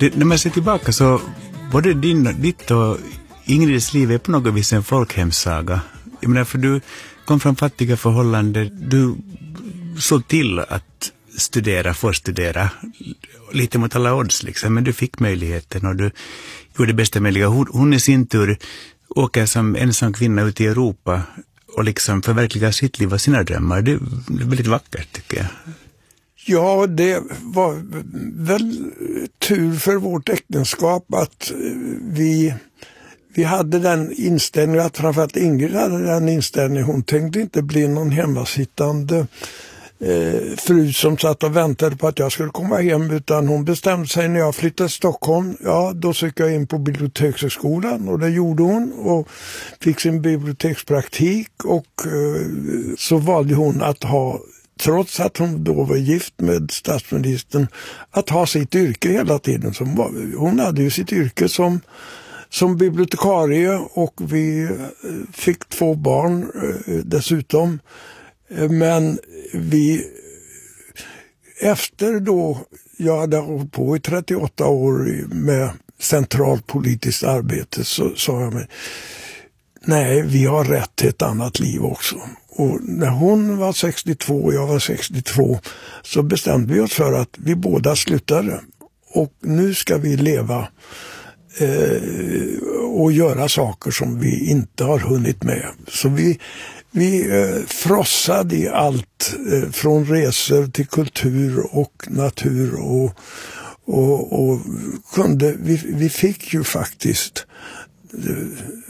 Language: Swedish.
När man ser tillbaka så både ditt och Ingrids liv är på något vis en folkhemssaga. Jag menar, för du kom från fattiga förhållanden. Du såg till att förstudera lite mot alla odds liksom. Men du fick möjligheten och du gjorde det bästa möjliga. Hon i sin tur åker som ensam kvinna ut i Europa och liksom förverkligar sitt liv och sina drömmar. Det är väldigt vackert, tycker jag. Ja, det var väl tur för vårt äktenskap att vi hade den inställningen, att framförallt Ingrid hade den inställningen. Hon tänkte inte bli någon hemmasittande fru som satt och väntade på att jag skulle komma hem, utan hon bestämde sig när jag flyttade till Stockholm. Ja, då sökte jag in på bibliotekshögskolan och det gjorde hon och fick sin bibliotekspraktik, och så valde hon att ha, trots att hon då var gift med statsministern, att ha sitt yrke hela tiden. Hon hade ju sitt yrke som bibliotekarie, och vi fick 2 barn dessutom. Men efter då jag hade hållit på i 38 år med centralt politiskt arbete, så sa jag mig, nej, vi har rätt till ett annat liv också. Och när hon var 62 och jag var 62 så bestämde vi oss för att vi båda slutade. Och nu ska vi leva och göra saker som vi inte har hunnit med. Så vi frossade i allt, från resor till kultur och natur, och vi fick ju faktiskt